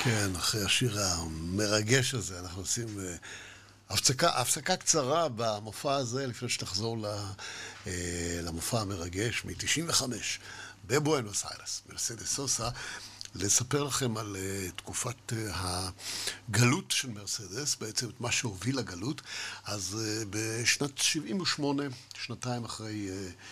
כן, אחרי השיר המרגש הזה, אנחנו עושים הפסקה קצרה במופע הזה, לפני שתחזור למופע המרגש מ-95 בבואנוס איירס, מרסדס סוסה, לספר לכם על תקופת הגלות של מרסדס, בעצם את מה שהוביל לגלות. אז בשנת 78, שנתיים אחרי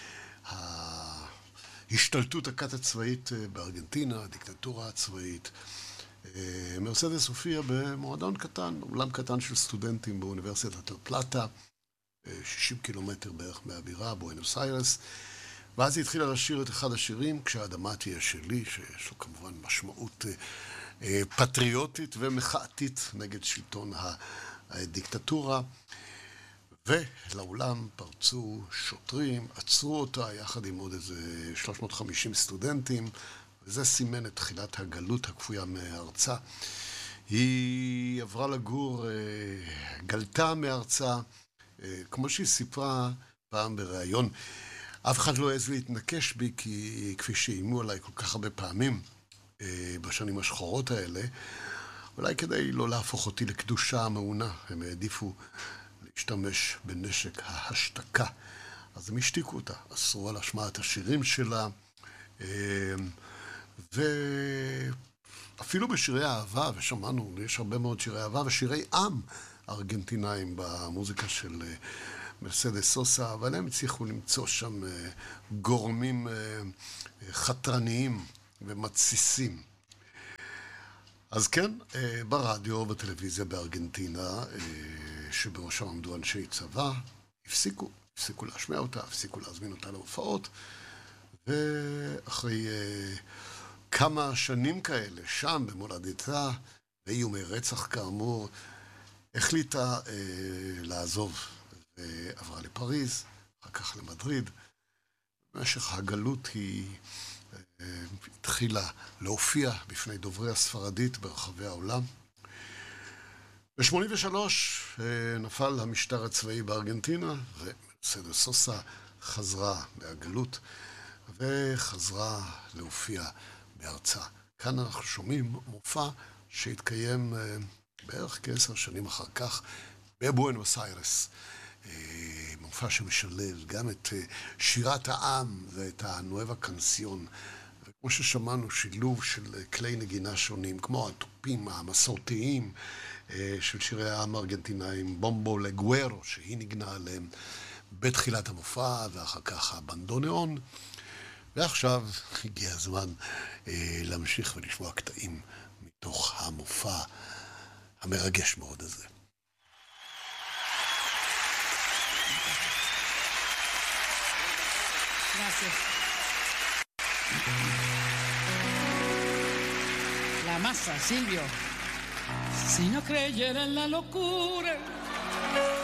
ההשתלטות הכת הצבאית בארגנטינה, הדיקטטורה הצבאית, מרסדס הופיע במועדון קטן, אולם קטן של סטודנטים באוניברסיטת פלטה, 60 קילומטר בערך מהבירה, בואנוס איירס, ואז היא התחילה לשיר את אחד השירים, כשהאדמה תהיה שלי, שיש לו כמובן משמעות פטריוטית ומחאתית נגד שלטון הדיקטטורה, ולאולם פרצו שוטרים, עצרו אותה יחד עם עוד איזה 350 סטודנטים, וזה סימן את תחילת הגלות הכפויה מארצה. היא עברה לגור, גלתה מארצה, כמו שהיא סיפרה פעם בראיון. אף אחד לא העז להתנקש בי, כי כפי שאיימו עליי כל כך הרבה פעמים בשנים השחורות האלה, אולי כדי לא להפוך אותי לקדושה המעונה, הם העדיפו להשתמש בנשק ההשתקה. אז הם השתיקו אותה, אסרו על השמעת השירים שלה, ואפילו בשירי אהבה, ושמענו, יש הרבה מאוד שירי אהבה ושירי עם ארגנטינאים במוזיקה של מרסדס סוסה, אבל הם הצליחו למצוא שם גורמים חתרניים ומתסיסים. אז כן, ברדיו, בטלוויזיה בארגנטינה, שבראשם עמדו אנשי צבא, הפסיקו להשמיע אותה, הפסיקו להזמין אותה להופעות, ואחרי כמה שנים כאלה, שם במולדתה, ואיומי רצח כאמור, החליטה לעזוב, ועברה לפריז, אחר כך למדריד. במשך הגלות היא התחילה להופיע בפני דוברי הספרדית ברחבי העולם. ב-83 נפל המשטר הצבאי בארגנטינה, ומרסדס סוסה חזרה מהגלות, וחזרה להופיע בארצה. כאן אנחנו שומעים מופע שהתקיים בערך כ10 שנים אחר כך בבואנוס איירס. מופע שמשלב גם את שירת העם ואת הנואבה קנסיון, וכמו ששמענו שילוב של כלי נגינה שונים, כמו התופים המסורתיים של שירי העם הארגנטינאים, בומבו לגוארו שהיא נגנה עליהם בתחילת המופע, ואחר כך הבנדונאון. ועכשיו הגיע הזמן להמשיך ולשמוע קטעים מתוך המופע המרגש מאוד הזה. Gracias. La masa, Silvio. Si no creyera en la locura